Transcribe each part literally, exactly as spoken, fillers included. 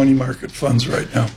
money market funds right now?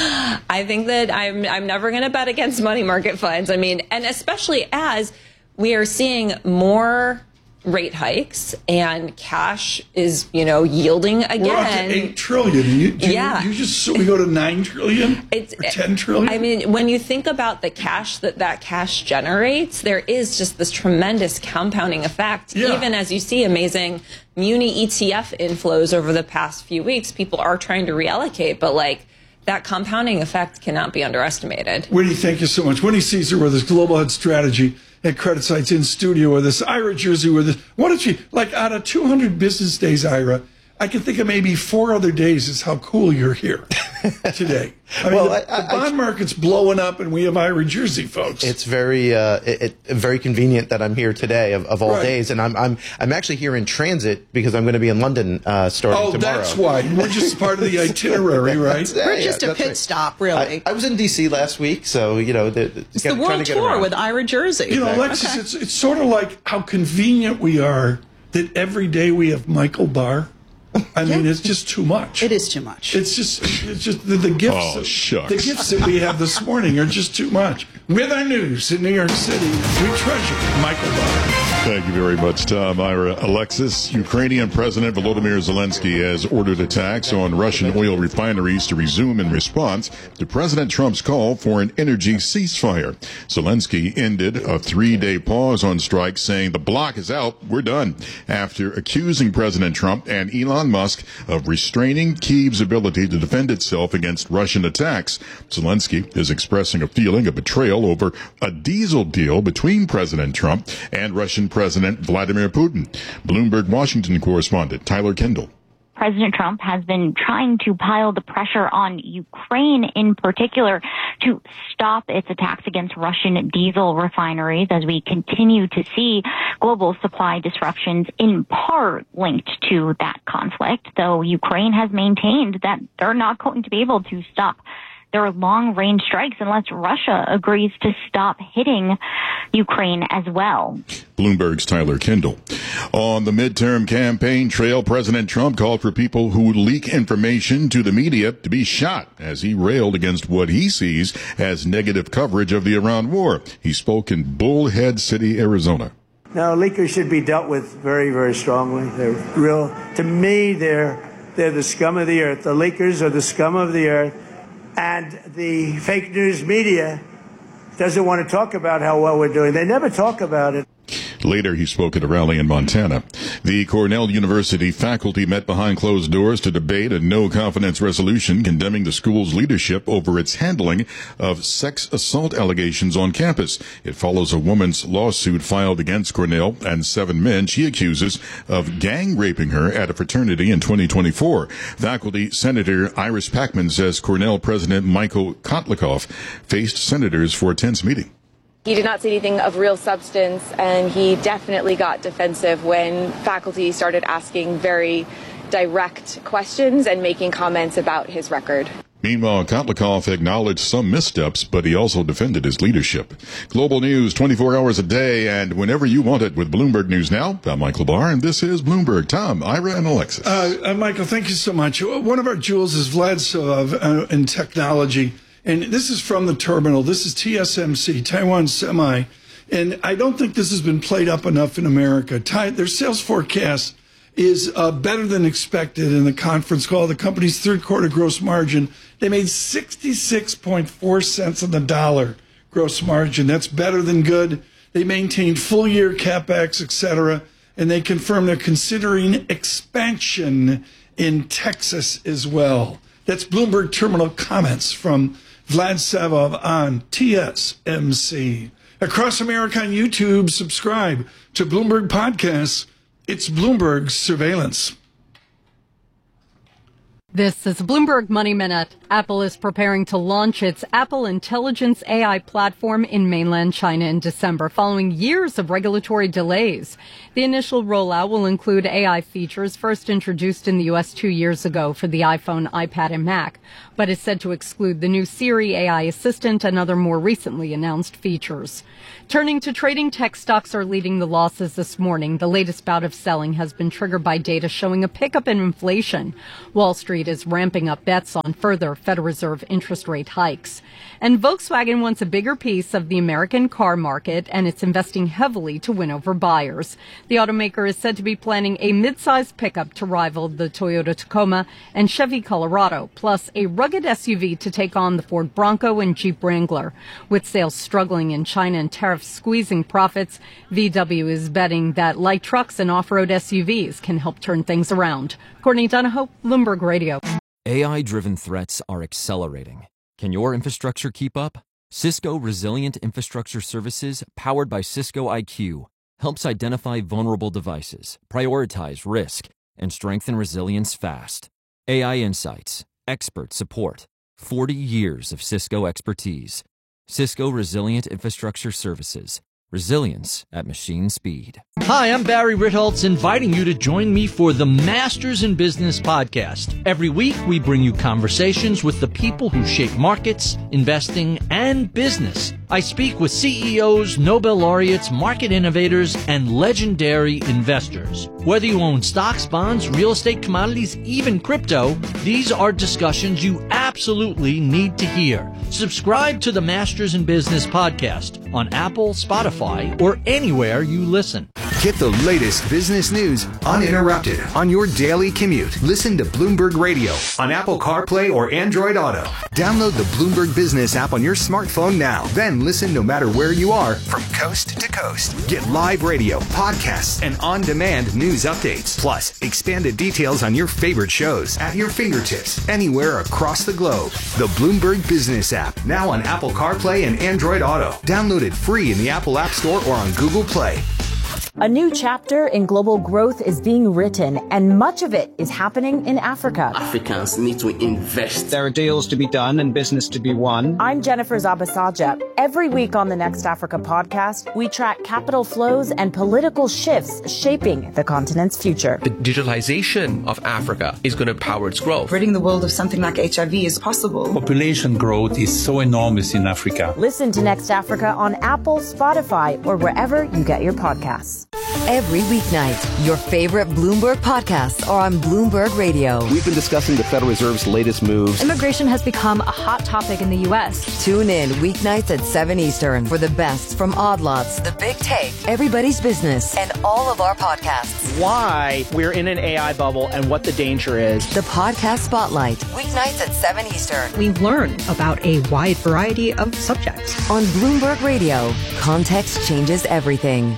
I think that I'm I'm never going to bet against money market funds. I mean, and especially as we are seeing more rate hikes and cash is, you know, yielding again. We're up to eight trillion. You, you, yeah. You just so we go to nine trillion it's, or ten trillion. I mean, when you think about the cash that that cash generates, there is just this tremendous compounding effect. Yeah. Even as you see amazing muni E T F inflows over the past few weeks, people are trying to reallocate, but like that compounding effect cannot be underestimated. Winnie, thank you so much. Winnie Caesar with us, Global Head Strategy at Credit Sites, in studio with us. Ira Jersey with us. Why don't you, like out of two hundred business days, Ira, I can think of maybe four other days is how cool you're here today. I mean, well, the, I, I, the bond market's blowing up, and we have Ira Jersey, folks. It's very, uh, it, it, very convenient that I'm here today, of, of all right. days, and I'm, I'm, I'm actually here in transit because I'm going to be in London uh, starting oh, tomorrow. Oh, that's why we're just part of the itinerary, right? We're just yeah, a pit right. stop, really. I, I was in D C last week, so you know, the, the, it's the world tour with Ira Jersey. You know, Alexis, okay. it's it's sort of like how convenient we are that every day we have Michael Barr. I mean, it's just too much. It is too much. It's just, it's just the, the gifts. Oh, that, shucks. The gifts that we have this morning are just too much. With our news in New York City, we treasure Michael Barr. Thank you very much, Tom. Ira. Alexis, Ukrainian President Volodymyr Zelensky has ordered attacks on Russian oil refineries to resume in response to President Trump's call for an energy ceasefire. Zelensky ended a three-day pause on strikes, saying the bloc is out, we're done, after accusing President Trump and Elon Musk of restraining Kyiv's ability to defend itself against Russian attacks. Zelensky is expressing a feeling of betrayal over a diesel deal between President Trump and Russian President Vladimir Putin. Bloomberg Washington correspondent Tyler Kendall. President Trump has been trying to pile the pressure on Ukraine in particular to stop its attacks against Russian diesel refineries as we continue to see global supply disruptions in part linked to that conflict, though Ukraine has maintained that they're not going to be able to stop their long-range strikes unless Russia agrees to stop hitting Ukraine as well. Bloomberg's Tyler Kendall. On the midterm campaign trail, President Trump called for people who leak information to the media to be shot as he railed against what he sees as negative coverage of the Iran war. He spoke in Bullhead City, Arizona. Now, leakers should be dealt with very, very strongly. They're real, to me, they're, they're the scum of the earth. The leakers are the scum of the earth. And the fake news media doesn't want to talk about how well we're doing. They never talk about it. Later, he spoke at a rally in Montana. The Cornell University faculty met behind closed doors to debate a no-confidence resolution condemning the school's leadership over its handling of sex assault allegations on campus. It follows a woman's lawsuit filed against Cornell and seven men she accuses of gang raping her at a fraternity in twenty twenty-four. Faculty Senator Iris Packman says Cornell President Michael Kotlikoff faced senators for a tense meeting. He did not say anything of real substance, and he definitely got defensive when faculty started asking very direct questions and making comments about his record. Meanwhile, Kotlikoff acknowledged some missteps, but he also defended his leadership. Global news twenty-four hours a day and whenever you want it with Bloomberg News Now. I'm Michael Barr, and this is Bloomberg. Tom, Ira, and Alexis. Uh, uh, Michael, thank you so much. One of our jewels is Vlad Sov uh, in technology. And this is from the terminal. This is T S M C, Taiwan Semi. And I don't think this has been played up enough in America. Their sales forecast is uh, better than expected in the conference call. The company's third quarter gross margin, they made sixty-six point four cents on the dollar gross margin. That's better than good. They maintained full year CapEx, et cetera. And they confirmed they're considering expansion in Texas as well. That's Bloomberg Terminal comments from Vlad Savov on T S M C. Across America on YouTube, subscribe to Bloomberg Podcasts. It's Bloomberg Surveillance. This is Bloomberg Money Minute. Apple is preparing to launch its Apple Intelligence A I platform in mainland China in December, following years of regulatory delays. The initial rollout will include A I features first introduced in the U S two years ago for the iPhone, iPad, and Mac, but is said to exclude the new Siri A I assistant and other more recently announced features. Turning to trading, tech stocks are leading the losses this morning. The latest bout of selling has been triggered by data showing a pickup in inflation. Wall Street Street is ramping up bets on further Federal Reserve interest rate hikes. And Volkswagen wants a bigger piece of the American car market, and it's investing heavily to win over buyers. The automaker is said to be planning a mid-sized pickup to rival the Toyota Tacoma and Chevy Colorado, plus a rugged S U V to take on the Ford Bronco and Jeep Wrangler. With sales struggling in China and tariffs squeezing profits, V W is betting that light trucks and off-road S U Vs can help turn things around. Courtney Donahoe, Bloomberg Radio. A I-driven threats are accelerating. Can your infrastructure keep up? Cisco Resilient Infrastructure Services, powered by Cisco I Q, helps identify vulnerable devices, prioritize risk, and strengthen resilience fast. A I insights, expert support, forty years of Cisco expertise. Cisco Resilient Infrastructure Services. Resilience at machine speed. Hi, I'm Barry Ritholtz, inviting you to join me for the Masters in Business podcast. Every week, we bring you conversations with the people who shape markets, investing, and business. I speak with C E Os, Nobel laureates, market innovators, and legendary investors. Whether you own stocks, bonds, real estate, commodities, even crypto, these are discussions you absolutely need to hear. Subscribe to the Masters in Business podcast on Apple, Spotify, or anywhere you listen. Get the latest business news uninterrupted on your daily commute. Listen to Bloomberg Radio on Apple CarPlay or Android Auto. Download the Bloomberg Business app on your smartphone now. Then listen no matter where you are from coast to coast. Get live radio, podcasts, and on-demand news updates. Plus, expanded details on your favorite shows at your fingertips anywhere across the globe. The Bloomberg Business app, now on Apple CarPlay and Android Auto. Download it free in the Apple App Store or on Google Play. A new chapter in global growth is being written, and much of it is happening in Africa. Africans need to invest. There are deals to be done and business to be won. I'm Jennifer Zabasaja. Every week on the Next Africa podcast, we track capital flows and political shifts shaping the continent's future. The digitalization of Africa is going to power its growth. Ridding the world of something like H I V is possible. Population growth is so enormous in Africa. Listen to Next Africa on Apple, Spotify, or wherever you get your podcasts. Every weeknight, your favorite Bloomberg podcasts are on Bloomberg Radio. We've been discussing the Federal Reserve's latest moves. Immigration has become a hot topic in the U S. Tune in weeknights at seven Eastern for the best from Odd Lots, The Big Take, Everybody's Business, and all of our podcasts. Why we're in an A I bubble and what the danger is. The Podcast Spotlight, weeknights at seven Eastern. We learn about a wide variety of subjects. On Bloomberg Radio, context changes everything.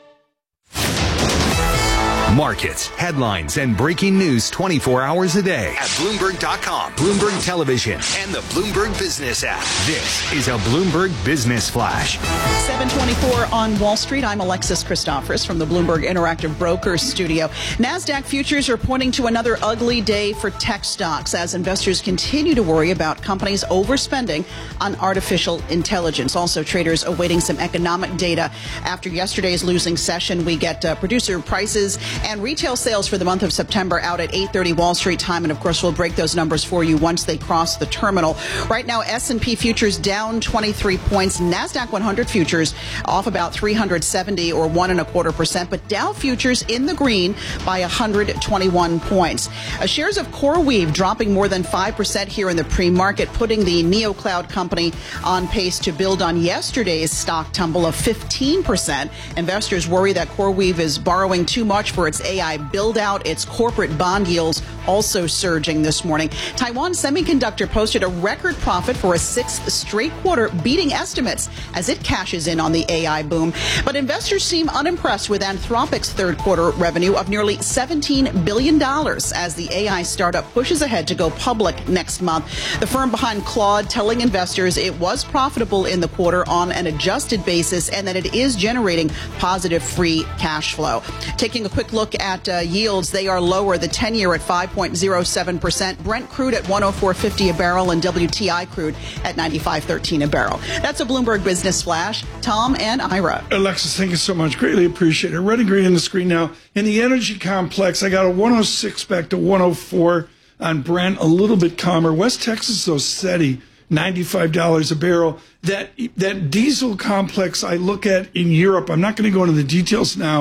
Markets, headlines, and breaking news twenty-four hours a day at Bloomberg dot com, Bloomberg Television, and the Bloomberg Business app. This is a Bloomberg Business Flash. seven twenty-four on Wall Street. I'm Alexis Christophorous from the Bloomberg Interactive Brokers studio. NASDAQ futures are pointing to another ugly day for tech stocks as investors continue to worry about companies overspending on artificial intelligence. Also, traders awaiting some economic data. After yesterday's losing session, we get uh, producer prices and retail sales for the month of September out at eight thirty Wall Street time. And of course, we'll break those numbers for you once they cross the terminal. Right now, S and P futures down twenty-three points. NASDAQ one hundred futures off about three hundred seventy or one and a quarter percent. But Dow futures in the green by one hundred twenty-one points. Uh, shares of CoreWeave dropping more than five percent here in the pre-market, putting the NeoCloud company on pace to build on yesterday's stock tumble of fifteen percent. Investors worry that CoreWeave is borrowing too much for its A I build-out. Its corporate bond yields also surging this morning. Taiwan Semiconductor posted a record profit for a sixth straight quarter, beating estimates as it cashes in on the A I boom. But investors seem unimpressed with Anthropic's third quarter revenue of nearly seventeen billion dollars as the A I startup pushes ahead to go public next month. The firm behind Claude telling investors it was profitable in the quarter on an adjusted basis and that it is generating positive free cash flow. Taking a quick look at uh, yields, they are lower. The ten-year at five point oh seven percent, Brent crude at one oh four fifty a barrel, and W T I crude at ninety-five thirteen a barrel. That's a Bloomberg Business Flash. Tom and Ira. Alexis, thank you so much. Greatly appreciate it. Red and green on the screen now. In the energy complex, I got a one oh six back to one oh four on Brent, a little bit calmer. West Texas, though, steady, ninety-five dollars a barrel. That, that diesel complex I look at in Europe, I'm not going to go into the details now,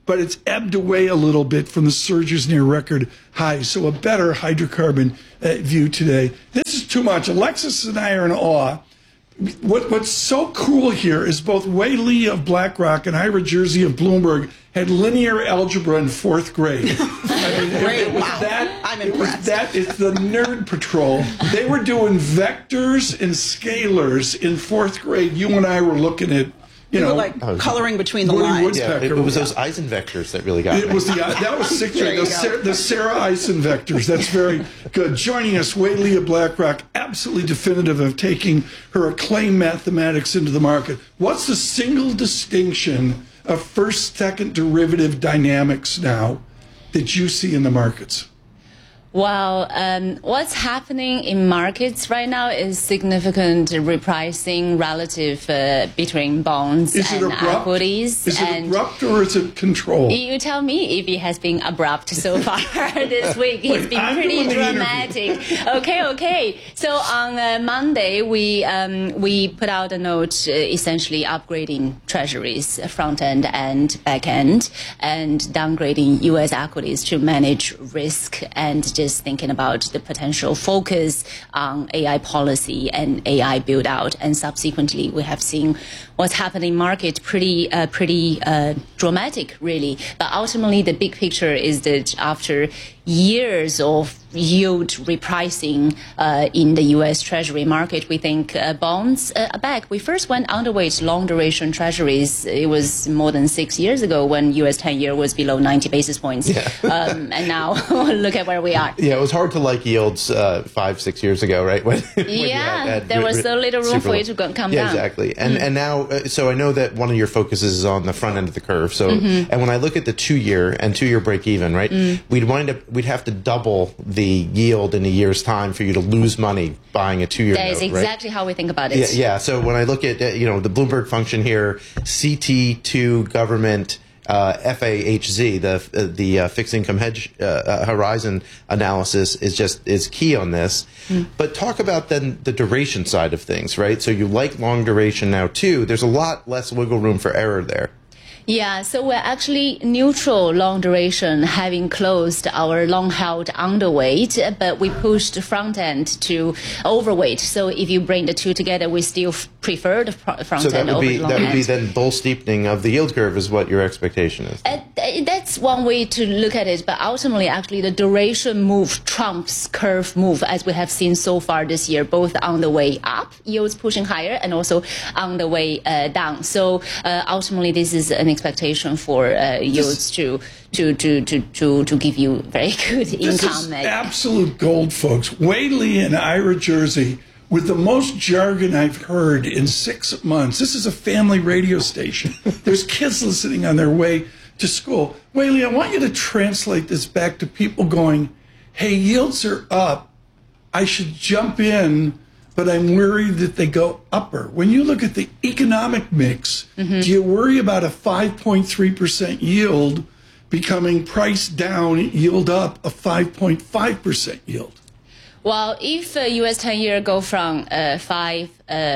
but it's ebbed away a little bit from the surges near record highs. So a better hydrocarbon uh, view today. This is too much. Alexis and I are in awe. What, what's so cool here is both Wei Li of BlackRock and Ira Jersey of Bloomberg had linear algebra in fourth grade. I mean, Great. it, it was Wow. that. I'm it was impressed. that. It's the nerd patrol. They were doing vectors and scalars in fourth grade. You and I were looking at, you You know, were like coloring between the Woody lines. Yeah, Woodpecker. it, it was those Eisenvectors that really got It me. was the uh, that was sixth There grade. you The go. Sarah, the Sarah Eisen vectors. That's very good. Joining us, Wei Li of BlackRock, absolutely definitive of taking her acclaimed mathematics into the market. What's the single distinction of first, second derivative dynamics now that you see in the markets? Well, um, what's happening in markets right now is significant repricing relative uh, between bonds Is it and abrupt? equities. Is it and abrupt or is it controlled? You tell me if it has been abrupt so far this week. It's Wait, been I'm pretty doing the dramatic. Okay, okay. So on uh, Monday, we um, we put out a note uh, essentially upgrading treasuries, front end and back end, and downgrading U S equities to manage risk and just thinking about the potential focus on A I policy and A I build out. And subsequently, we have seen what's happening in market pretty, uh, pretty uh, dramatic, really. But ultimately, the big picture is that after years of yield repricing uh, in the U S Treasury market, we think uh, bonds uh, are back. We first went underweight long duration treasuries. It was more than six years ago when U S ten-year was below ninety basis points. Yeah. um, and now look at where we are. Yeah, it was hard to like yields uh, five, six years ago, right? When, when you Yeah, had- had there ri- was ri- so little room super for low- it to go, come yeah, down. exactly. And Mm. and now, uh, so I know that one of your focuses is on the front end of the curve. So, Mhm. and when I look at the two year and two year break even, right, Mm. we'd wind up, we'd have to double the yield in a year's time for you to lose money buying a two year That note, is right? exactly how we think about it. Yeah, yeah. So when I look at uh, you know the Bloomberg function here, C T two government uh, F A H Z, the uh, the uh, fixed income hedge uh, uh, horizon analysis is just is key on this. Mm. But talk about then the duration side of things, right? So you like long duration now too. There's a lot less wiggle room for error there. Yeah, so we're actually neutral long duration, having closed our long held underweight, but we pushed front end to overweight. So if you bring the two together, we still f- prefer the fr- front So that end would over be the long that would end. be then bull steepening of the yield curve is what your expectation is. Uh, th- that's one way to look at it, but ultimately, actually, the duration move trumps curve move, as we have seen so far this year, both on the way up, yields pushing higher, and also on the way uh, down. So uh, ultimately, this is an expectation for uh, yields to, to, to, to, to, to give you very good This income. is absolute gold, folks. Wei Li and Ira Jersey with the most jargon I've heard in six months. This is a family radio station. There's kids listening on their way to school. Wei Li, I want you to translate this back to people going, hey, yields are up. I should jump in, but I'm worried that they go upper. When you look at the economic mix, Mm-hmm. do you worry about a five point three percent yield becoming price down, yield up, a five point five percent yield? Well, if uh, U S ten-year go from uh, five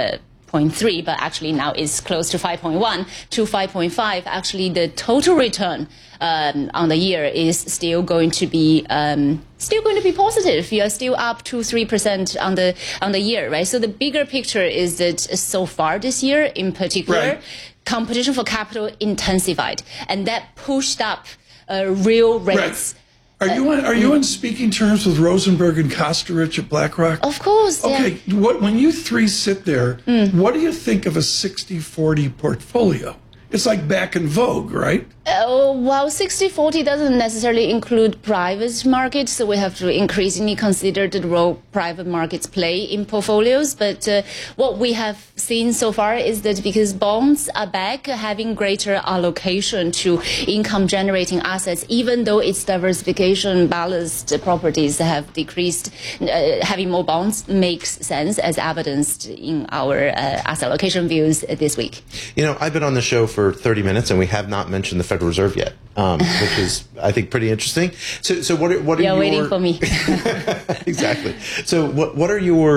point three, but actually now is close to five point one to five point five, actually the total return um, on the year is still going to be um, still going to be positive. You are still up to three percent on the on the year, right? So the bigger picture is that so far this year, in particular, Right. competition for capital intensified, and that pushed up uh, real rates. Are you on, are you on speaking terms with Rosenberg and Kostarich at BlackRock? Of course. Okay, Yeah. what, when you three sit there, what do you think of a sixty forty portfolio? It's like back in vogue, right? Uh, well, sixty forty doesn't necessarily include private markets, so we have to increasingly consider the role private markets play in portfolios. But uh, what we have seen so far is that because bonds are back, having greater allocation to income-generating assets, even though its diversification balanced properties have decreased, uh, having more bonds makes sense, as evidenced in our uh, asset allocation views this week. You know, I've been on the show for thirty minutes, and we have not mentioned the Federal Reserve yet, um, which is, I think, pretty interesting. So, so what are, what are You're your... waiting for me. Exactly. So what what are your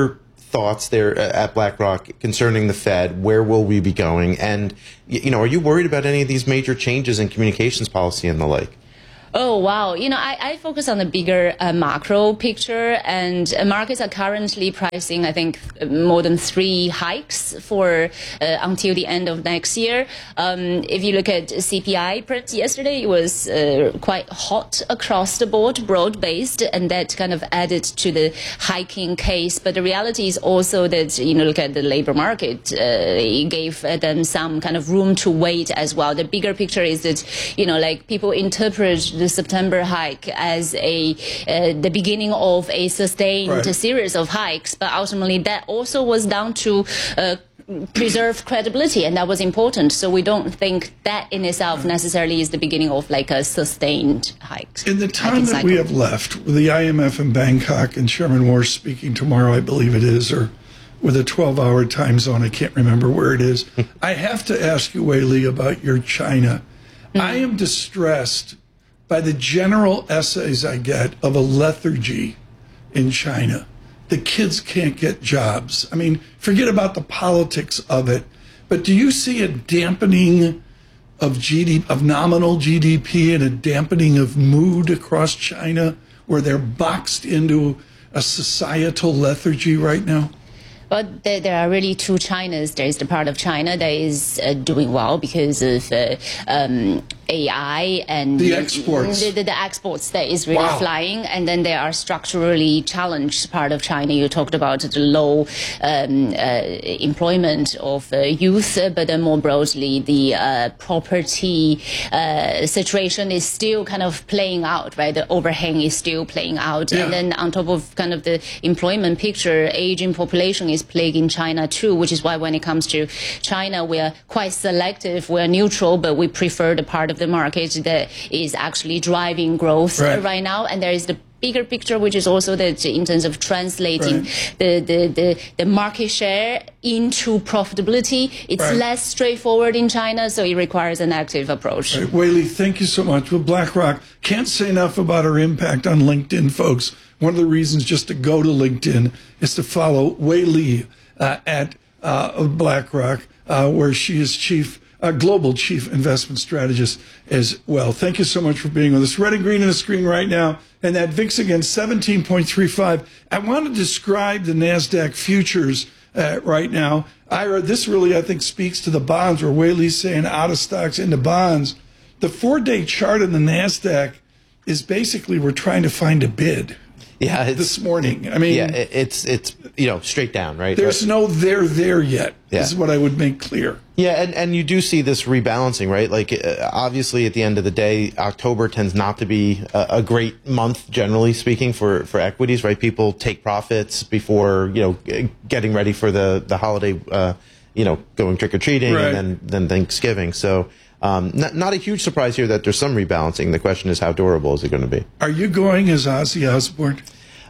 thoughts there at BlackRock concerning the Fed? Where will we be going? And, you know, are you worried about any of these major changes in communications policy and the like? Oh, wow. You know, I, I focus on the bigger uh, macro picture, and uh, markets are currently pricing, I think, more than three hikes for uh, until the end of next year. Um, if you look at C P I print yesterday, it was uh, quite hot across the board, broad-based, and that kind of added to the hiking case. But the reality is also that, you know, look at the labor market. Uh, it gave uh, them some kind of room to wait as well. The bigger picture is that, you know, like people interpret the September hike as a uh, the beginning of a sustained right. series of hikes, but ultimately that also was down to uh, preserve credibility, and that was important. So we don't think that in itself necessarily is the beginning of like a sustained hike. In the time that we have left, with the I M F in Bangkok and Chairman Warsh speaking tomorrow, I believe it is, or with a twelve-hour time zone, I can't remember where it is. I have to ask you, Wei Li, about your China. Mm-hmm. I am distressed by the general essays I get of a lethargy in China. The kids can't get jobs. I mean, forget about the politics of it, but do you see a dampening of G D P, of nominal G D P, and a dampening of mood across China, where they're boxed into a societal lethargy right now? But there, there are really two Chinas. There is the part of China that is uh, doing well because of uh, um, A I and the exports. The, the, the exports that is really wow. flying. And then there are structurally challenged part of China. You talked about the low um, uh, employment of uh, youth, but then more broadly, the uh, property uh, situation is still kind of playing out, right? The overhang is still playing out. Yeah. And then on top of kind of the employment picture, aging population is plaguing China too, which is why when it comes to China, we are quite selective. We are neutral, but we prefer the part of the market that is actually driving growth right, right now. And there is the bigger picture, which is also that in terms of translating right. the, the, the, the market share into profitability, it's right. less straightforward in China, so it requires an active approach. Right. Wei Li, thank you so much. With BlackRock, can't say enough about our impact on LinkedIn, folks. One of the reasons just to go to LinkedIn is to follow Wei Li uh, at uh, BlackRock, uh, where she is chief, uh, global chief investment strategist as well. Thank you so much for being with us. Red and green on the screen right now, and that V I X again, seventeen point three five. I want to describe the NASDAQ futures uh, right now. Ira, this really, I think, speaks to the bonds, where Wei Li's saying out of stocks into bonds. The four-day chart in the NASDAQ is basically we're trying to find a bid. Yeah, it's, this morning. I mean, yeah, it's it's you know straight down, right? There's right. no there there yet. Yeah. This is what I would make clear. Yeah, and and you do see this rebalancing, right? Like uh, obviously, at the end of the day, October tends not to be a, a great month, generally speaking, for for equities, right? People take profits before you know getting ready for the the holiday, uh, you know, going trick or treating, right. and then then Thanksgiving. So. Um, not, not a huge surprise here that there's some rebalancing. The question is, how durable is it going to be? Are you going as Ozzy Osbourne?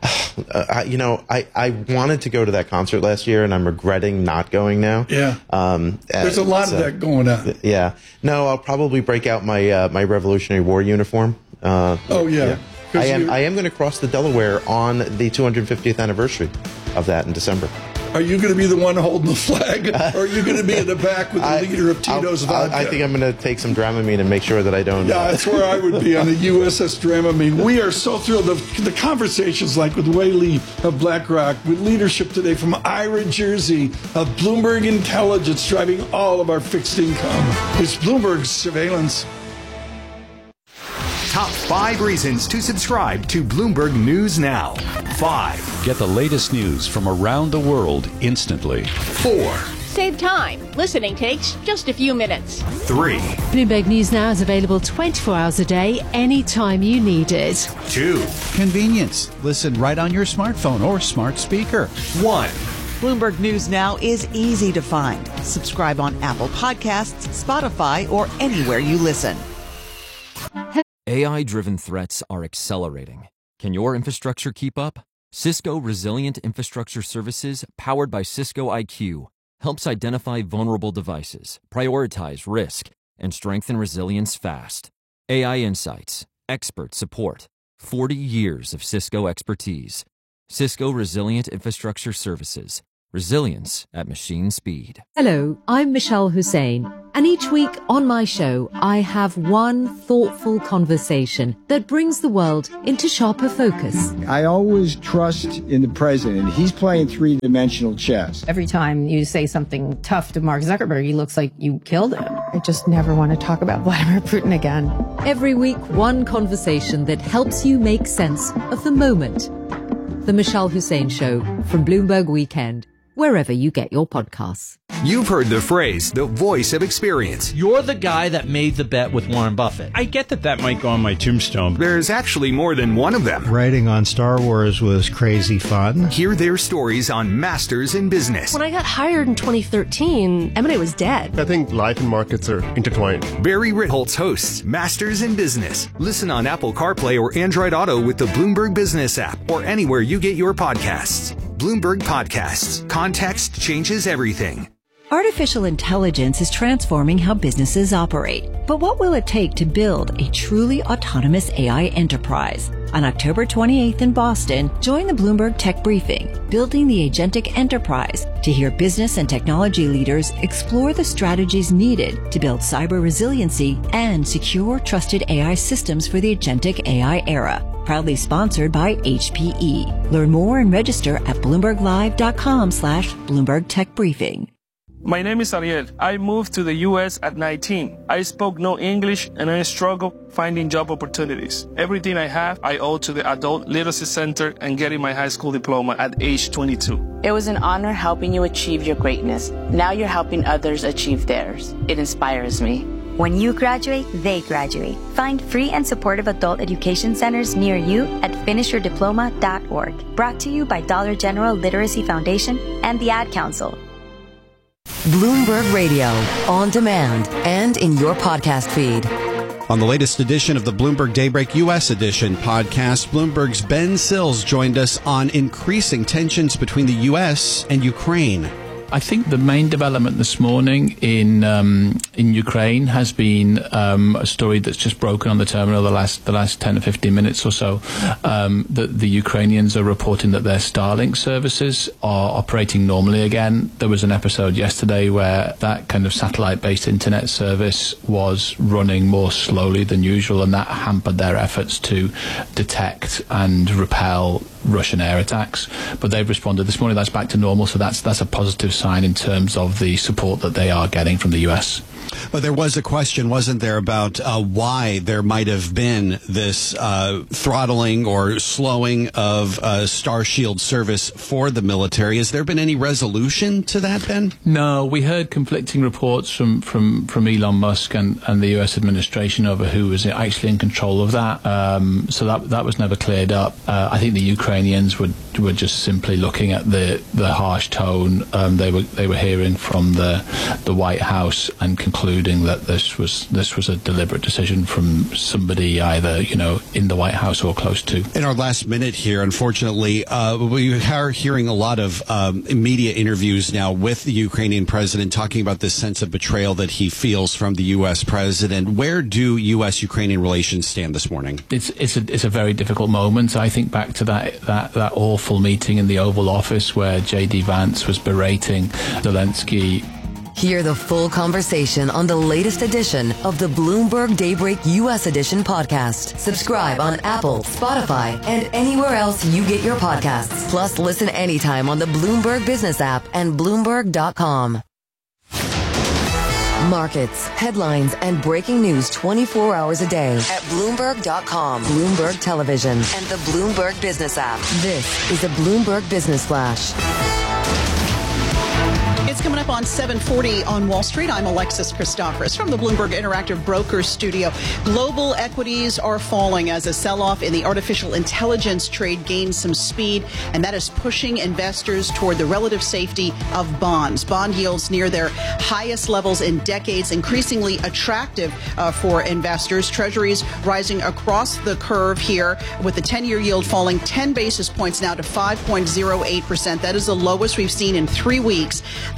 Uh, I, you know, I, I wanted to go to that concert last year, and I'm regretting not going now. Yeah. Um, There's a lot so, of that going on. Yeah. No, I'll probably break out my uh, my Revolutionary War uniform. Uh, oh, yeah. yeah. I am, I am going to cross the Delaware on the two hundred fiftieth anniversary of that in December. Are you going to be the one holding the flag, or are you going to be in the back with the I, leader of Tito's I'll, vodka? I think I'm going to take some Dramamine and make sure that I don't. Yeah, that's where I would be, on the U S S Dramamine. We are so thrilled. The, the conversations like with Wei Li of BlackRock, with leadership today from Ira Jersey of Bloomberg Intelligence, driving all of our fixed income. It's Bloomberg Surveillance. Top five reasons to subscribe to Bloomberg News Now. Five. Get the latest news from around the world instantly. Four. Save time. Listening takes just a few minutes. Three. Bloomberg News Now is available twenty-four hours a day, anytime you need it. Two. Convenience. Listen right on your smartphone or smart speaker. One. Bloomberg News Now is easy to find. Subscribe on Apple Podcasts, Spotify, or anywhere you listen. A I-driven threats are accelerating. Can your infrastructure keep up? Cisco Resilient Infrastructure Services, powered by Cisco I Q, helps identify vulnerable devices, prioritize risk, and strengthen resilience fast. A I insights, expert support, forty years of Cisco expertise. Cisco Resilient Infrastructure Services. Resilience at machine speed. Hello, I'm Michelle Hussein, and each week on my show, I have one thoughtful conversation that brings the world into sharper focus. I always trust in the president. He's playing three-dimensional chess. Every time you say something tough to Mark Zuckerberg, he looks like you killed him. I just never want to talk about Vladimir Putin again. Every week, one conversation that helps you make sense of the moment. The Michelle Hussein Show from Bloomberg Weekend, wherever you get your podcasts. You've heard the phrase, the voice of experience. You're the guy that made the bet with Warren Buffett. I get that that might go on my tombstone. There's actually more than one of them. Writing on Star Wars was crazy fun. Hear their stories on Masters in Business. When I got hired in twenty thirteen, M and A was dead. I think life and markets are intertwined. Barry Ritholtz hosts Masters in Business. Listen on Apple CarPlay or Android Auto with the Bloomberg Business app or anywhere you get your podcasts. Bloomberg Podcasts. Context changes everything. Artificial intelligence is transforming how businesses operate. But what will it take to build a truly autonomous A I enterprise? On October twenty-eighth in Boston, join the Bloomberg Tech Briefing, Building the Agentic Enterprise, to hear business and technology leaders explore the strategies needed to build cyber resiliency and secure, trusted A I systems for the agentic A I era. Proudly sponsored by H P E. Learn more and register at bloomberglive.com slash Bloomberg Tech Briefing. My name is Ariel. I moved to the U S at nineteen. I spoke no English and I struggled finding job opportunities. Everything I have, I owe to the Adult Literacy Center and getting my high school diploma at age twenty-two. It was an honor helping you achieve your greatness. Now you're helping others achieve theirs. It inspires me. When you graduate, they graduate. Find free and supportive adult education centers near you at finish your diploma dot org. Brought to you by Dollar General Literacy Foundation and the Ad Council. Bloomberg Radio, on demand and in your podcast feed. On the latest edition of the Bloomberg Daybreak U S Edition podcast, Bloomberg's Ben Sills joined us on increasing tensions between the U S and Ukraine. I think the main development this morning in um, in Ukraine has been um, a story that's just broken on the terminal the last the last ten or fifteen minutes or so. Um, that the Ukrainians are reporting that their Starlink services are operating normally again. There was an episode yesterday where that kind of satellite-based internet service was running more slowly than usual, and that hampered their efforts to detect and repel Russian air attacks. But they've responded this morning. That's back to normal, so that's that's a positive sign in terms of the support that they are getting from the U S. But there was a question, wasn't there, about uh, why there might have been this uh, throttling or slowing of uh, Starshield service for the military. Has there been any resolution to that, Ben? No, we heard conflicting reports from, from, from Elon Musk and, and the U S administration over who was actually in control of that. Um, so that that was never cleared up. Uh, I think the Ukrainians were were just simply looking at the the harsh tone um, they were they were hearing from the the White House and concluding that this was this was a deliberate decision from somebody either, you know, in the White House or close to. In our last minute here, unfortunately, uh, we are hearing a lot of um, media interviews now with the Ukrainian president talking about this sense of betrayal that he feels from the U S president. Where do U S Ukrainian relations stand this morning? It's it's a it's a very difficult moment. I think back to that that that awful meeting in the Oval Office where J D Vance was berating Zelensky. Hear the full conversation on the latest edition of the Bloomberg Daybreak U S Edition podcast. Subscribe on Apple, Spotify, and anywhere else you get your podcasts. Plus, listen anytime on the Bloomberg Business app and Bloomberg dot com. Markets, headlines, and breaking news twenty-four hours a day at Bloomberg dot com, Bloomberg Television, and the Bloomberg Business app. This is a Bloomberg Business Flash. It's coming up on seven forty on Wall Street. I'm Alexis Christoforous from the Bloomberg Interactive Brokers studio. Global equities are falling as a sell-off in the artificial intelligence trade gains some speed, and that is pushing investors toward the relative safety of bonds. Bond yields near their highest levels in decades, increasingly attractive uh, for investors. Treasuries rising across the curve here, with the ten-year yield falling ten basis points now to five point oh eight percent. That is the lowest we've seen in three weeks. The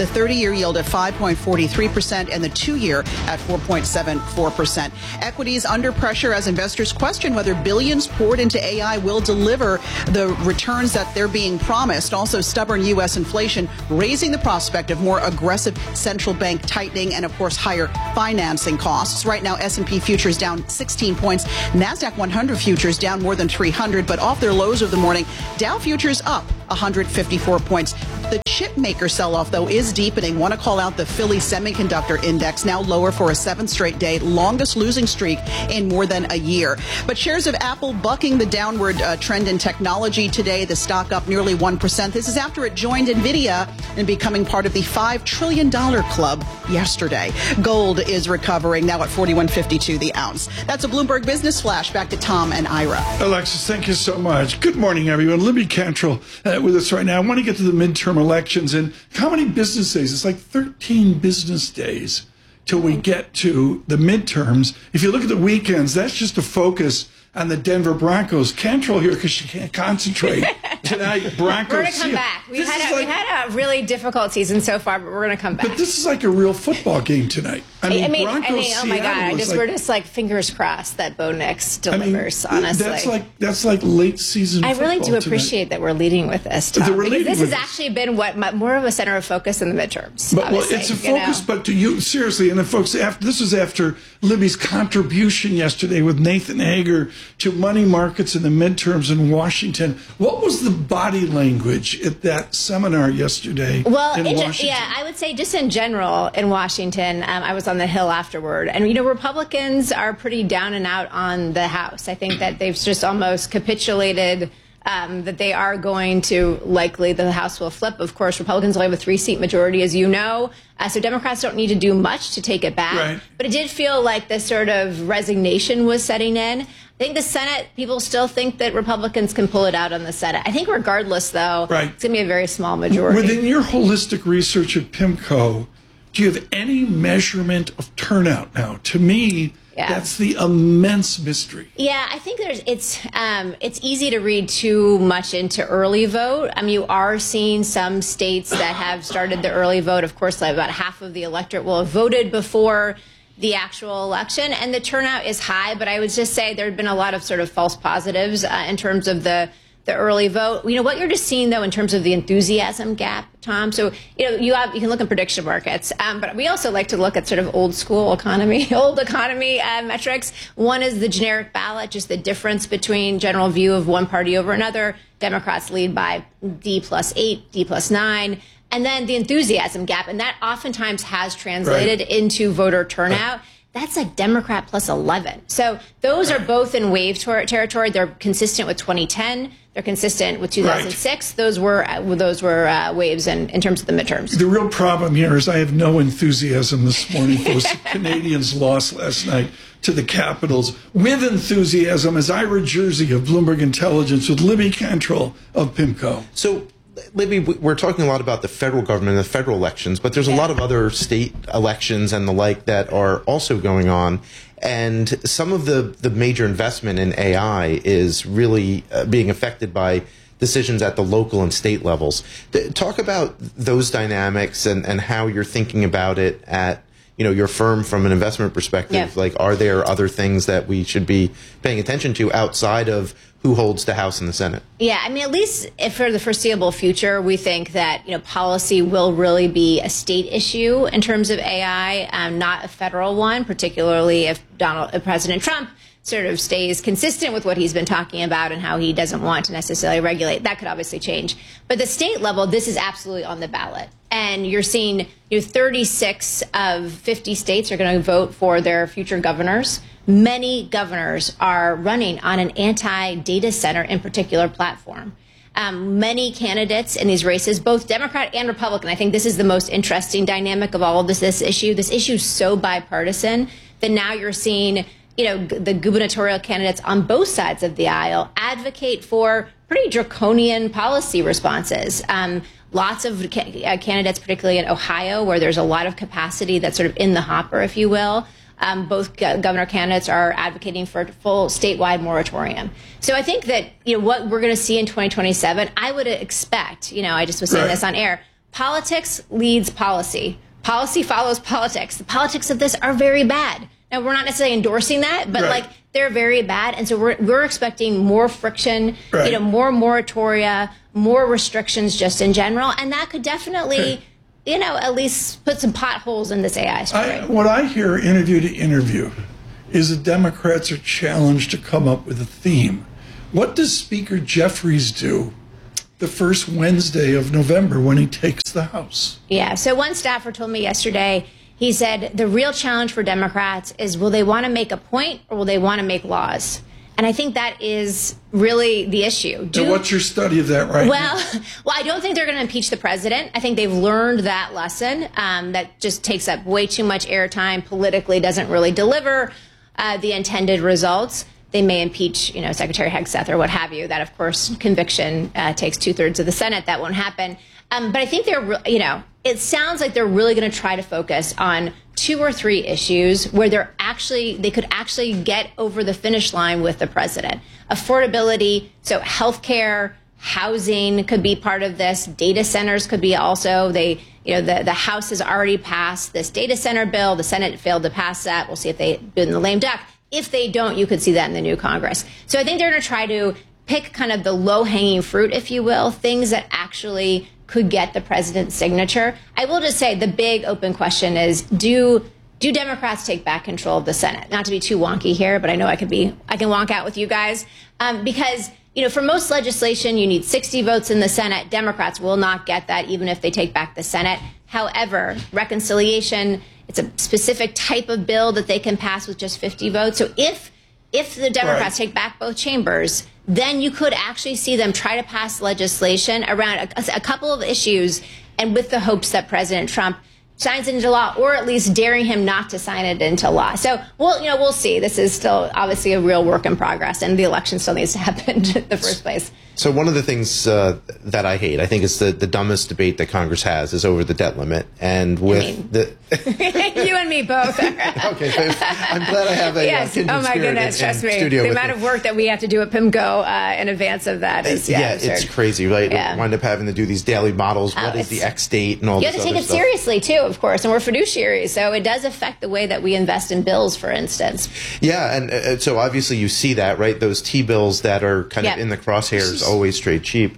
the thirty-year yield at five point four three percent and the two-year at four point seven four percent. Equities under pressure as investors question whether billions poured into A I will deliver the returns that they're being promised. Also, stubborn U S inflation raising the prospect of more aggressive central bank tightening and, of course, higher financing costs. Right now, S and P futures down sixteen points. NASDAQ one hundred futures down more than three hundred, but off their lows of the morning. Dow futures up one hundred fifty-four points. The chip maker sell-off, though, is deepening. Want to call out the Philly Semiconductor Index, now lower for a seventh straight day, longest losing streak in more than a year. But shares of Apple bucking the downward uh, trend in technology today. The stock up nearly one percent. This is after it joined NVIDIA in becoming part of the five trillion dollars club yesterday. Gold is recovering, now at forty-one fifty-two the ounce. That's a Bloomberg Business Flash. Back to Tom and Ira. Alexis, thank you so much. Good morning, everyone. Libby Cantrell uh, with us right now. I want to get to the midterm elections. And how many business days? It's like thirteen business days till we get to the midterms. If you look at the weekends, that's just a focus on the Denver Broncos. Cantrell here because she can't concentrate tonight. Broncos. We're going to come back. We've had, a, like, we've had a really difficult season so far, but we're going to come back. But this is like a real football game tonight. I mean, I mean, Broncos, I mean oh my God! I just like, we're just like fingers crossed that Bo Nix delivers. I mean, honestly, that's like that's like late season. I really do tonight. appreciate that we're leading with this, Tom, we're because this has this. actually been what my, more of a center of focus in the midterms. But well, it's a focus. You know? But to you, seriously, and then folks, after this is after Libby's contribution yesterday with Nathan Hager to money markets in the midterms in Washington. What was the body language at that seminar yesterday? Well, in in, Washington? yeah, I would say just in general in Washington. Um, I was on the Hill afterward. And, you know, Republicans are pretty down and out on the House. I think that they've just almost capitulated um, that they are going to likely, the House will flip. Of course, Republicans only have a three-seat majority, as you know. Uh, so Democrats don't need to do much to take it back. Right. But it did feel like this sort of resignation was setting in. I think the Senate, people still think that Republicans can pull it out on the Senate. I think regardless, though, right. it's going to be a very small majority. Within your holistic research at PIMCO, do you have any measurement of turnout now? To me, yeah. that's the immense mystery. Yeah, I think there's it's um, it's easy to read too much into early vote. I mean, you are seeing some states that have started the early vote. Of course, like about half of the electorate will have voted before the actual election, and the turnout is high. But I would just say there have been a lot of sort of false positives uh, in terms of the the early vote. You know, what you're just seeing, though, in terms of the enthusiasm gap, Tom. So, you know, you have you can look at prediction markets, um, but we also like to look at sort of old school economy, old economy uh, metrics. One is the generic ballot, just the difference between general view of one party over another. Democrats lead by D plus eight, D plus nine. And then the enthusiasm gap, and that oftentimes has translated right. into voter turnout. Right. That's like Democrat plus eleven. So those are both in wave ter- territory. They're consistent with twenty ten. They're consistent with two thousand six. Right. Those were uh, those were uh, waves in, in terms of the midterms. The real problem here is I have no enthusiasm this morning for the Canadians lost last night to the Capitals. With enthusiasm is Ira Jersey of Bloomberg Intelligence with Libby Cantrell of PIMCO. So, Libby, we're talking a lot about the federal government and the federal elections, but there's a lot of other state elections and the like that are also going on. And some of the, the major investment in A I is really uh, being affected by decisions at the local and state levels. Talk about those dynamics and, and how you're thinking about it at you know, your firm from an investment perspective. Yeah. Like, are there other things that we should be paying attention to outside of who holds the House and the Senate? Yeah, I mean, at least if for the foreseeable future, we think that, you know, policy will really be a state issue in terms of A I, um, not a federal one, particularly if Donald, if President Trump sort of stays consistent with what he's been talking about and how he doesn't want to necessarily regulate. That could obviously change. But the state level, this is absolutely on the ballot. And you're seeing, you know, thirty-six of fifty states are going to vote for their future governors. Many governors are running on an anti-data center in particular platform. Um, many candidates in these races, both Democrat and Republican, I think this is the most interesting dynamic of all of this, this issue. This issue is so bipartisan that now you're seeing, you know, the gubernatorial candidates on both sides of the aisle advocate for pretty draconian policy responses. Um, lots of ca- uh, candidates, particularly in Ohio, where there's a lot of capacity that's sort of in the hopper, if you will. Um, both go- governor candidates are advocating for a full statewide moratorium. So I think that, you know, what we're going to see in twenty twenty-seven, I would expect, you know, I just was saying right. this on air, politics leads policy. Policy follows politics. The politics of this are very bad. Now, we're not necessarily endorsing that, but Right. like they're very bad. And so we're, we're expecting more friction, Right. you know, more moratoria, more restrictions just in general. And that could definitely, Okay. you know, at least put some potholes in this A I story. I, what I hear interview to interview is that Democrats are challenged to come up with a theme. What does Speaker Jeffries do the first Wednesday of November when he takes the House? Yeah. So one staffer told me yesterday, he said the real challenge for Democrats is will they want to make a point or will they want to make laws? And I think that is really the issue. Do, and what's your study of that right well, now? well, I don't think they're going to impeach the president. I think they've learned that lesson. Um, that just takes up way too much airtime politically, doesn't really deliver uh, the intended results. They may impeach, you know, Secretary Hegseth or what have you. That, of course, conviction uh, takes two thirds of the Senate. That won't happen. Um, but I think they're, re- you know, it sounds like they're really going to try to focus on two or three issues where they're actually, they could actually get over the finish line with the president. Affordability, so healthcare, housing could be part of this. Data centers could be also. They, you know, the, the House has already passed this data center bill. The Senate failed to pass that. We'll see if they do it in the lame duck. If they don't, you could see that in the new Congress. So I think they're going to try to pick kind of the low-hanging fruit, if you will, things that actually could get the president's signature. I will just say the big open question is, do do Democrats take back control of the Senate? Not to be too wonky here, but I know I could be, I can wonk out with you guys. Um, because, you know, for most legislation, you need sixty votes in the Senate. Democrats will not get that, even if they take back the Senate. However, reconciliation, it's a specific type of bill that they can pass with just fifty votes. So if if the Democrats Right. take back both chambers, then you could actually see them try to pass legislation around a, a couple of issues, and with the hopes that President Trump signs it into law, or at least daring him not to sign it into law. So, we'll, you know, we'll see. This is still obviously a real work in progress, and the election still needs to happen in the first place. So one of the things uh, that I hate, I think it's the, the dumbest debate that Congress has, is over the debt limit. And with mean- the You and me both. okay, so I'm glad I have a yes. uh, kindred Oh my spirit goodness, in, in trust me. studio The with amount me. of work that we have to do at PIMCO uh, in advance of that is yeah, yeah, absurd. it's crazy, right? Yeah. We wind up having to do these daily models. Oh, What is it's- the X date and all You have this to take other it stuff. seriously too, of course, and we're fiduciaries, so it does affect the way that we invest in bills, for instance. Yeah, and uh, so obviously you see that, right? Those T-bills that are kind Yeah. of in the crosshairs always trade cheap.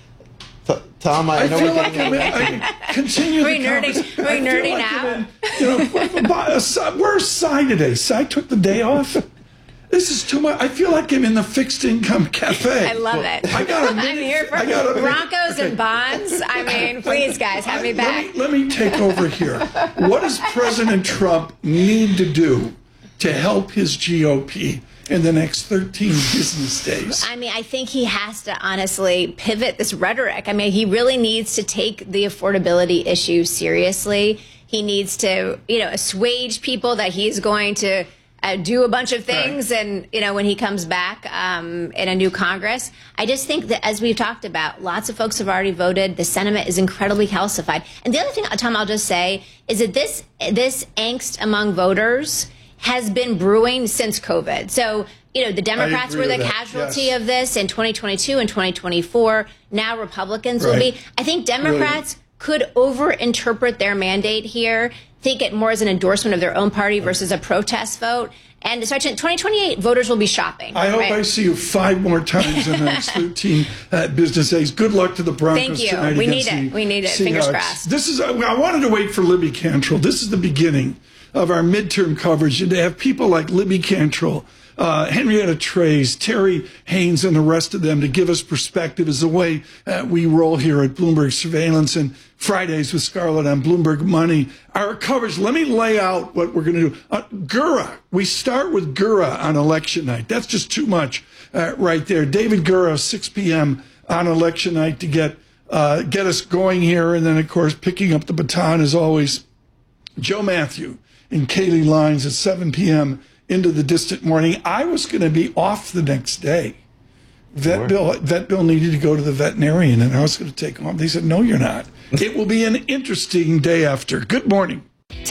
T- Tom, I, I know feel we're like getting... I'm, I continue Are we the nerding- conversation. are we I feel nerding like now? I'm in, you know, we're- we're- where's Cy today? Cy took the day off. This is too much. I feel like I'm in the fixed income cafe. I love it. I got a I'm minute. here for I got a minute. Broncos and bonds. I mean, please, guys, have me back. Let me, let me take over here. What does President Trump need to do to help his G O P in the next thirteen business days? I mean, I think he has to honestly pivot this rhetoric. I mean, he really needs to take the affordability issue seriously. He needs to, you know, assuage people that he's going to uh, do a bunch of things. Right. And, you know, when he comes back um, in a new Congress, I just think that, as we've talked about, lots of folks have already voted. The sentiment is incredibly calcified. And the other thing, Tom, I'll just say is that this this angst among voters has been brewing since COVID. So, you know, the Democrats agree were the with that, casualty yes. of this in twenty twenty-two and twenty twenty-four. Now Republicans will Right. be. I think Democrats could overinterpret their mandate here, think it more as an endorsement of their own party versus a protest vote. And so in twenty twenty-eight, voters will be shopping. I hope right? I see you five more times in the next thirteen uh, business days. Good luck to the Broncos Thank you. tonight We need against it. the We need it. Fingers Seahawks. crossed. This is. I wanted to wait for Libby Cantrell. This is the beginning of our midterm coverage, and to have people like Libby Cantrell, uh, Henrietta Trays, Terry Haynes, and the rest of them to give us perspective is the way uh, we roll here at Bloomberg Surveillance and Fridays with Scarlett on Bloomberg Money. Our coverage, let me lay out what we're going to do. Uh, Gura, we start with Gura on election night. That's just too much uh, right there. David Gura, six p.m. on election night to get uh, get us going here. And then, of course, picking up the baton as always, Joe Matthew and Kaylee Lines at seven p.m. into the distant morning. I was going to be off the next day. Vet Sure. Bill, Vet Bill needed to go to the veterinarian, and I was going to take him off. They said, no, you're not. It will be an interesting day after. Good morning.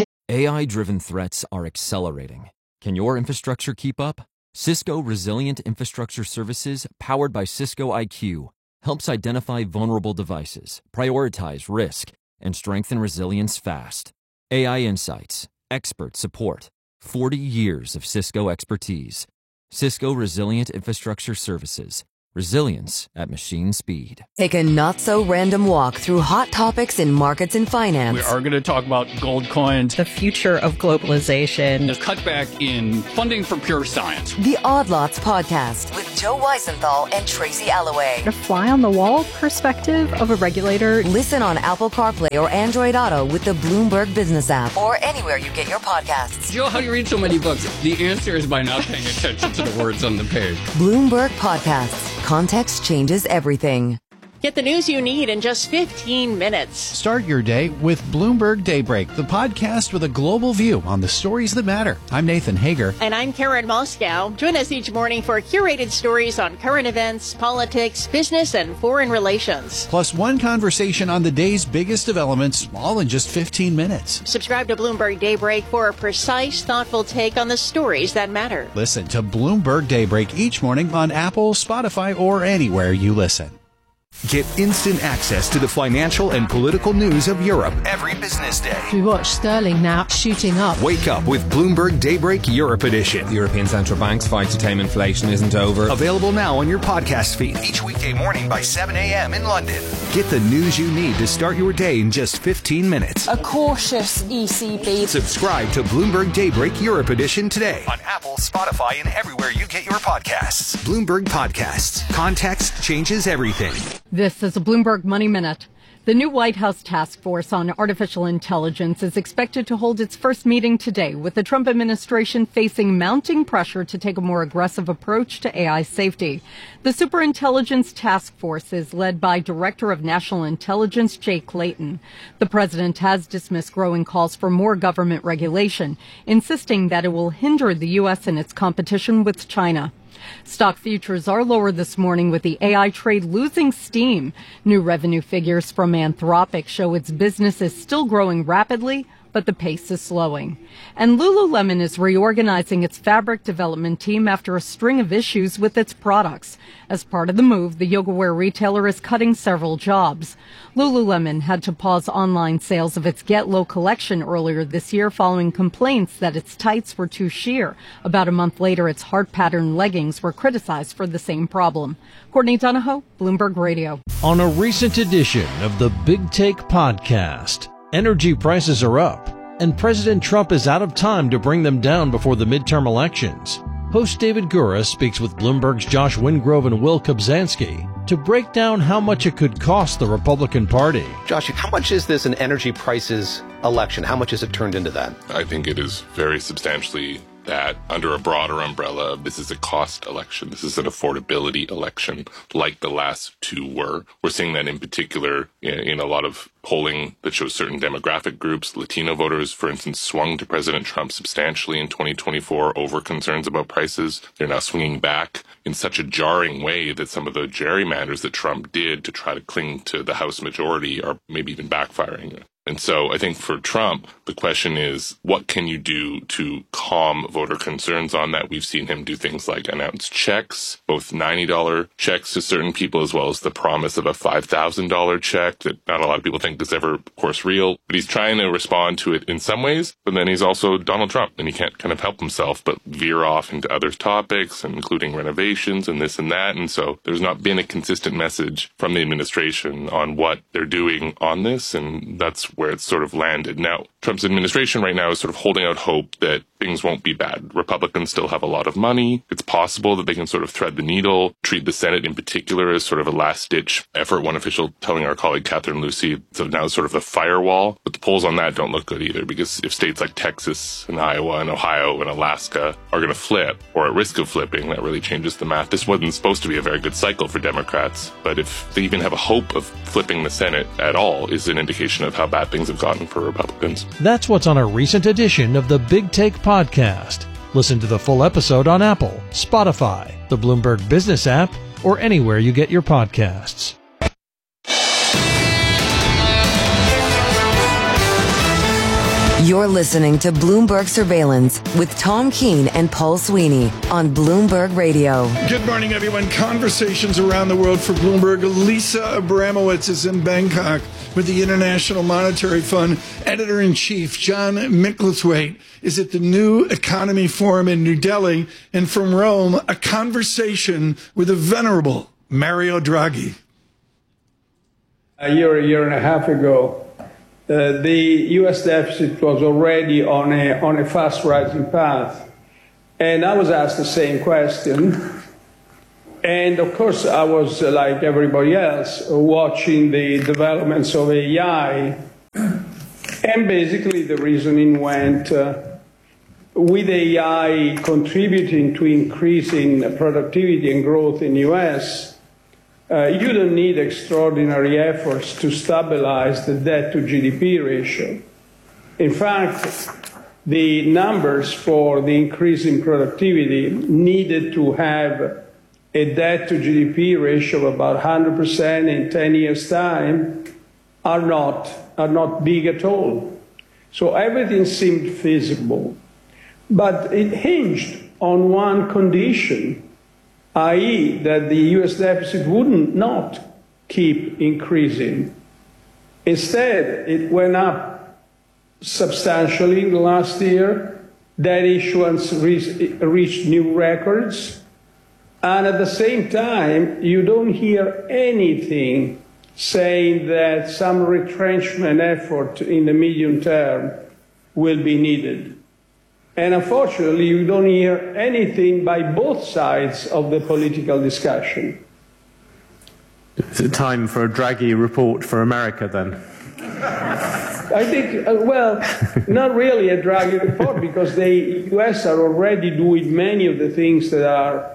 A I-driven threats are accelerating. Can your infrastructure keep up? Cisco Resilient Infrastructure Services, powered by Cisco I Q, helps identify vulnerable devices, prioritize risk, and strengthen resilience fast. A I insights, expert support, forty years of Cisco expertise. Cisco Resilient Infrastructure Services. Resilience at machine speed. Take a not-so-random walk through hot topics in markets and finance. We are going to talk about gold coins, the future of globalization, the cutback in funding for pure science. The Odd Lots Podcast with Joe Weisenthal and Tracy Alloway. A fly-on-the-wall perspective of a regulator. Listen on Apple CarPlay or Android Auto with the Bloomberg Business app or anywhere you get your podcasts. Joe, how do you read so many books? The answer is by not paying attention to the words on the page. Bloomberg Podcasts. Context changes everything. Get the news you need in just fifteen minutes. Start your day with Bloomberg Daybreak, the podcast with a global view on the stories that matter. I'm Nathan Hager. And I'm Karen Moscow. Join us each morning for curated stories on current events, politics, business, and foreign relations. Plus one conversation on the day's biggest developments, all in just fifteen minutes. Subscribe to Bloomberg Daybreak for a precise, thoughtful take on the stories that matter. Listen to Bloomberg Daybreak each morning on Apple, Spotify, or anywhere you listen. Get instant access to the financial and political news of Europe every business day. We watch sterling now shooting up. Wake up with Bloomberg Daybreak Europe Edition. The European Central Bank's fight to tame inflation isn't over. Available now on your podcast feed each weekday morning by seven a.m. in London. Get the news you need to start your day in just fifteen minutes. A cautious E C B. Subscribe to Bloomberg Daybreak Europe Edition today on Apple, Spotify, and everywhere you get your podcasts. Bloomberg Podcasts. Context changes everything. This is a Bloomberg Money Minute. The new White House Task Force on Artificial Intelligence is expected to hold its first meeting today, with the Trump administration facing mounting pressure to take a more aggressive approach to A I safety. The Superintelligence Task Force is led by Director of National Intelligence Jay Clayton. The president has dismissed growing calls for more government regulation, insisting that it will hinder the U S in its competition with China. Stock futures are lower this morning, with the A I trade losing steam. New revenue figures from Anthropic show its business is still growing rapidly, but the pace is slowing. And Lululemon is reorganizing its fabric development team after a string of issues with its products. As part of the move, the yoga wear retailer is cutting several jobs. Lululemon had to pause online sales of its Get Low collection earlier this year following complaints that its tights were too sheer. About a month later, its heart-patterned leggings were criticized for the same problem. Courtney Donahoe, Bloomberg Radio. On a recent edition of the Big Take podcast, energy prices are up, and President Trump is out of time to bring them down before the midterm elections. Host David Gura speaks with Bloomberg's Josh Wingrove and Will Kobzanski to break down how much it could cost the Republican Party. Josh, how much is this an energy prices election? How much has it turned into that? I think it is very substantially that under a broader umbrella of this is a cost election. This is an affordability election like the last two were. We're seeing that in particular in, in a lot of polling that shows certain demographic groups. Latino voters, for instance, swung to President Trump substantially in twenty twenty-four over concerns about prices. They're now swinging back in such a jarring way that some of the gerrymanders that Trump did to try to cling to the House majority are maybe even backfiring. And so I think for Trump, the question is, what can you do to calm voter concerns on that? We've seen him do things like announce checks, both ninety dollars checks to certain people, as well as the promise of a five thousand dollars check that not a lot of people think is ever, of course, real. But he's trying to respond to it in some ways, but then he's also Donald Trump, and he can't kind of help himself but veer off into other topics, including renovations and this and that. And so there's not been a consistent message from the administration on what they're doing on this, and that's where it's sort of landed. Now, Trump's administration right now is sort of holding out hope that things won't be bad. Republicans still have a lot of money. It's possible that they can sort of thread the needle, treat the Senate in particular as sort of a last-ditch effort. One official telling our colleague Catherine Lucy, so now sort of the firewall. But the polls on that don't look good either, because if states like Texas and Iowa and Ohio and Alaska are going to flip, or at risk of flipping, that really changes the math. This wasn't supposed to be a very good cycle for Democrats, but if they even have a hope of flipping the Senate at all is an indication of how bad things have gotten for Republicans. That's what's on a recent edition of the Big Take podcast. Listen to the full episode on Apple, Spotify, the Bloomberg Business app, or anywhere you get your podcasts. You're listening to Bloomberg Surveillance with Tom Keene and Paul Sweeney on Bloomberg Radio. Good morning, everyone. Conversations around the world for Bloomberg. Lisa Abramowitz is in Bangkok with the International Monetary Fund. Editor-in-Chief John Micklethwait is at the New Economy Forum in New Delhi. And from Rome, a conversation with the venerable Mario Draghi. A year, a year and a half ago, uh, the U S deficit was already on a, on a fast rising path. And I was asked the same question. And of course, I was, uh, like everybody else, uh, watching the developments of A I. And basically, the reasoning went, uh, with A I contributing to increasing productivity and growth in the U S, uh, you don't need extraordinary efforts to stabilize the debt to G D P ratio. In fact, the numbers for the increase in productivity needed to have a debt to G D P ratio of about one hundred percent in ten years' time are not, are not big at all. So everything seemed feasible. But it hinged on one condition, that is that the U S deficit wouldn't not keep increasing. Instead, it went up substantially in the last year. Debt issuance re- reached new records. And at the same time, you don't hear anything saying that some retrenchment effort in the medium term will be needed. And unfortunately, you don't hear anything by both sides of the political discussion. Is it time for a Draghi report for America then? I think, uh, well, not really a Draghi report, because the U S are already doing many of the things that are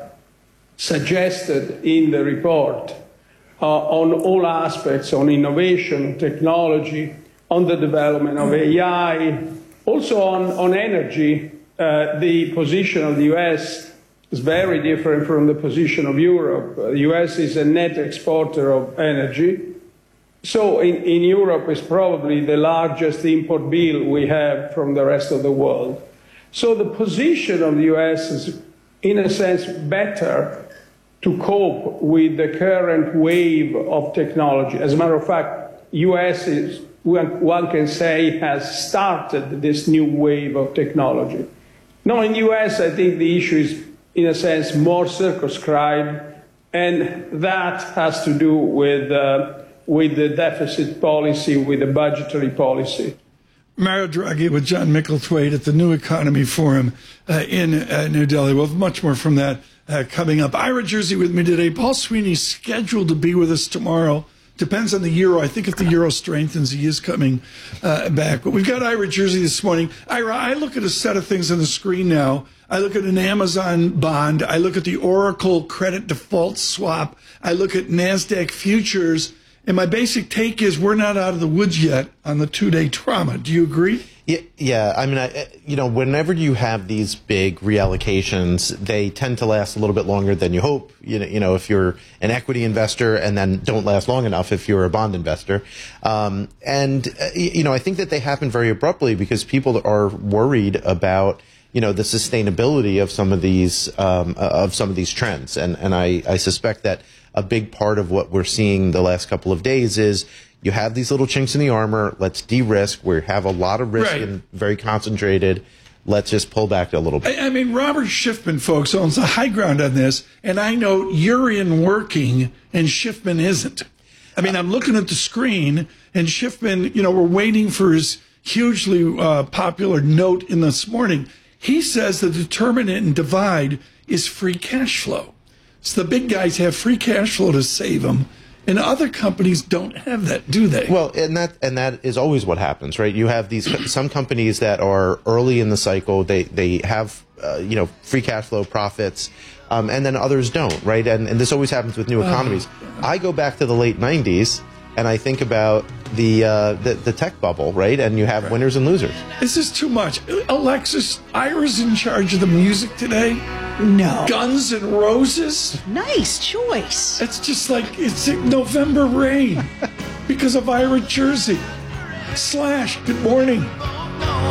suggested in the report uh, on all aspects, on innovation, technology, on the development of A I, also on, on energy. Uh, the position of the U S is very different from the position of Europe. Uh, the U S is a net exporter of energy. So in, in Europe, it's probably the largest import bill we have from the rest of the world. So the position of the U S is, in a sense, better to cope with the current wave of technology. As a matter of fact, U S is, one, one can say, has started this new wave of technology. Now, in the U S, I think the issue is, in a sense, more circumscribed, and that has to do with, uh, with the deficit policy, with the budgetary policy. Mario Draghi with John Micklethwait at the New Economy Forum uh, in uh, New Delhi. We'll have much more from that uh, coming up. Ira Jersey with me today. Paul Sweeney's scheduled to be with us tomorrow. Depends on the euro. I think if the euro strengthens, he is coming uh, back. But we've got Ira Jersey this morning. Ira, I look at a set of things on the screen now. I look at an Amazon bond. I look at the Oracle credit default swap. I look at NASDAQ futures. And my basic take is we're not out of the woods yet on the two-day trauma. Do you agree? Yeah, yeah. I mean, I, you know, whenever you have these big reallocations, they tend to last a little bit longer than you hope. You know, you know, if you're an equity investor, and then don't last long enough if you're a bond investor. Um, and uh, you know, I think that they happen very abruptly because people are worried about, you know, the sustainability of some of these um, of some of these trends. And and I, I suspect that a big part of what we're seeing the last couple of days is you have these little chinks in the armor. Let's de-risk. We have a lot of risk, right, and very concentrated. Let's just pull back a little bit. I, I mean, Robert Schiffman, folks, owns the high ground on this, and I know you're in working and Schiffman isn't. I mean, I'm looking at the screen, and Schiffman, you know, we're waiting for his hugely uh, popular note in this morning. He says the determinant in divide is free cash flow. So the big guys have free cash flow to save them, and other companies don't have that, do they? Well, and that and that is always what happens, right? You have these some companies that are early in the cycle; they they have uh, you know free cash flow profits, um, and then others don't, right? And and this always happens with new economies. Oh. I go back to the late nineties, and I think about the uh, the, the tech bubble, right? And you have right. winners and losers. This is too much. Alexis, Ira's in charge of the music today. No. Guns N' Roses. Nice choice. It's just like it's November rain because of Ira Jersey. Slash, good morning.